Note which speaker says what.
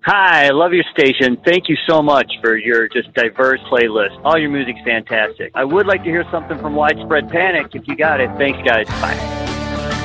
Speaker 1: Hi, I love your station. Thank you so much for your just diverse playlist. All your music's fantastic. I would like to hear something from Widespread Panic if you got it. Thanks, guys. Bye.